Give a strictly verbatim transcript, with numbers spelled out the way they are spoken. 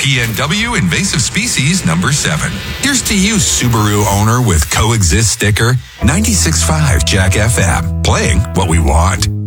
P N W invasive species number seven. Here's to you, Subaru owner with Coexist sticker. ninety-six point five Jack F M, playing what we want.